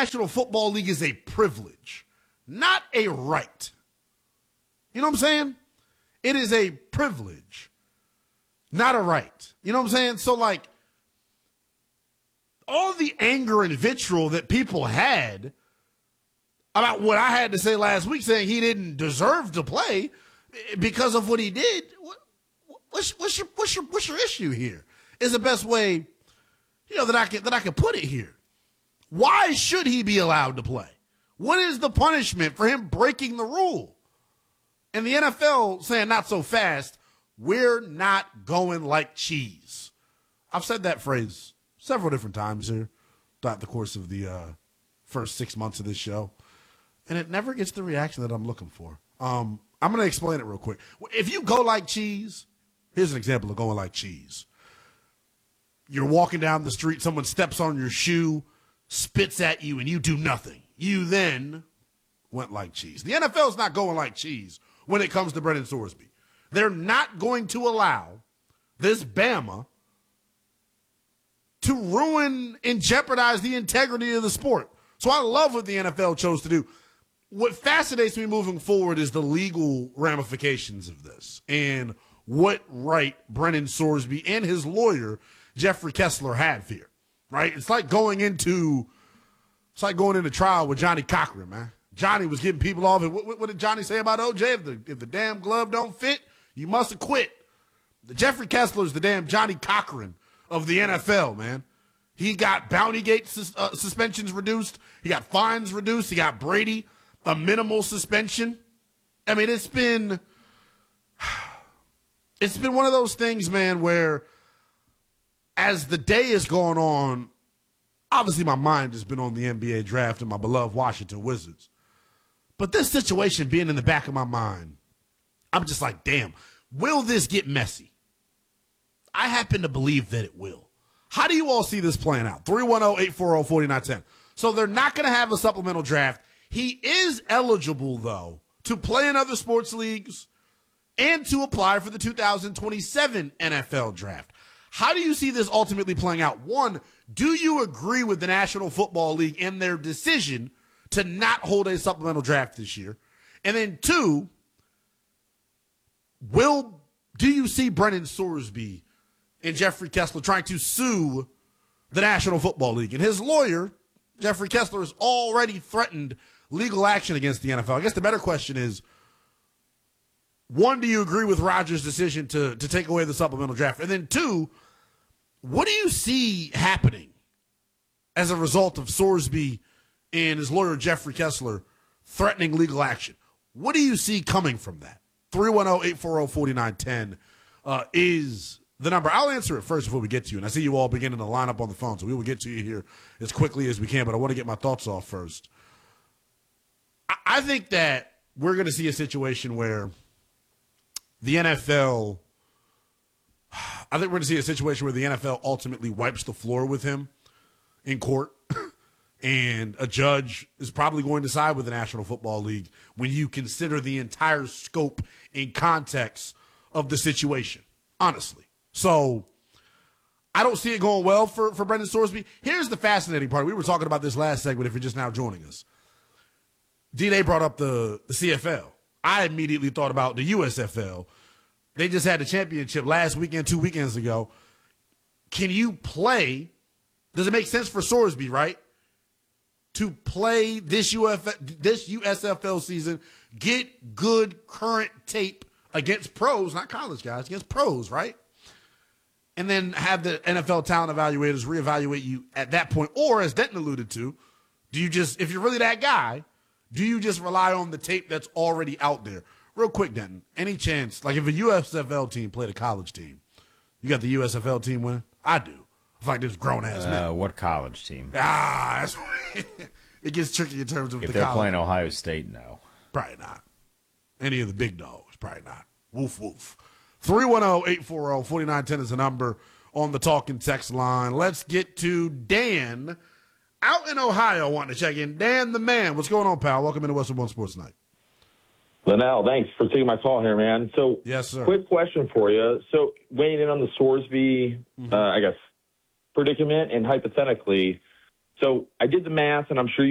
National Football League is a privilege, not a right. You know what I'm saying? It is a privilege, not a right. You know what I'm saying? So, like, all the anger and vitriol that people had about what I had to say last week, saying he didn't deserve to play because of what he did, what's your issue here? Is the best way, that I can put it here. Why should he be allowed to play? What is the punishment for him breaking the rule? And the NFL saying, not so fast, we're not going like cheese. I've said that phrase several different times here throughout the course of the first 6 months of this show, and it never gets the reaction that I'm looking for. I'm going to explain it real quick. If you go like cheese, here's an example of going like cheese. You're walking down the street, someone steps on your shoe, spits at you, and you do nothing. You then went like cheese. The NFL's not going like cheese when it comes to Brennan Sorsby. They're not going to allow this Bama to ruin and jeopardize the integrity of the sport. So I love what the NFL chose to do. What fascinates me moving forward is the legal ramifications of this and what right Brennan Sorsby and his lawyer, Jeffrey Kessler, have here, right? It's like going into trial with Johnny Cochran, man. Johnny was getting people off. What did Johnny say about OJ? If the damn glove don't fit, you must have quit. The Jeffrey Kessler's the damn Johnny Cochran of the NFL, man. He got bounty gate suspensions reduced. He got fines reduced. He got Brady a minimal suspension. I mean, it's been one of those things, man, where as the day is going on, obviously my mind has been on the NBA draft and my beloved Washington Wizards. But this situation being in the back of my mind, I'm just like, damn, will this get messy? I happen to believe that it will. How do you all see this playing out? 310-840-4910. So they're not going to have a supplemental draft. He is eligible, though, to play in other sports leagues and to apply for the 2027 NFL draft. How do you see this ultimately playing out? One, do you agree with the National Football League and their decision to not hold a supplemental draft this year? And then two, do you see Brennan Sorsby and Jeffrey Kessler trying to sue the National Football League? And his lawyer, Jeffrey Kessler, has already threatened legal action against the NFL. I guess the better question is, one, do you agree with Rodgers' decision to take away the supplemental draft? And then two, what do you see happening as a result of Sorsby and his lawyer, Jeffrey Kessler, threatening legal action? What do you see coming from that? 310-840-4910 is the number. I'll answer it first before we get to you. And I see you all beginning to line up on the phone, so we will get to you here as quickly as we can. But I want to get my thoughts off first. I think that we're going to see a situation where the NFL – I think we're going to see a situation where the NFL ultimately wipes the floor with him in court. And a judge is probably going to side with the National Football League when you consider the entire scope and context of the situation, honestly. So I don't see it going well for Brennan Sorsby. Here's the fascinating part. We were talking about this last segment if you're just now joining us. D-Day brought up the CFL. I immediately thought about the USFL. They just had the championship last weekend, 2 weekends ago. Can you play? Does it make sense for Sorsby, right, to play this USFL season, get good current tape against pros, not college guys, against pros, right? And then have the NFL talent evaluators reevaluate you at that point. Or, as Denton alluded to, do you just, if you're really that guy, do you just rely on the tape that's already out there? Real quick, Denton, any chance, like if a USFL team played a college team, you got the USFL team winning? I do. I feel like this grown-ass man. What college team? That's it gets tricky in terms of if the they're college. playing Ohio State, no. Probably not. Any of the big dogs, probably not. Woof, woof. 310-840-4910 is the number on the talking text line. Let's get to Dan out in Ohio wanting to check in. Dan the man. What's going on, pal? Welcome into Western One Sports Night. Linnell, thanks for taking my call here, man. So, yes, sir. Quick question for you. So, weighing in on the Sorsby, predicament, and hypothetically, so I did the math, and I'm sure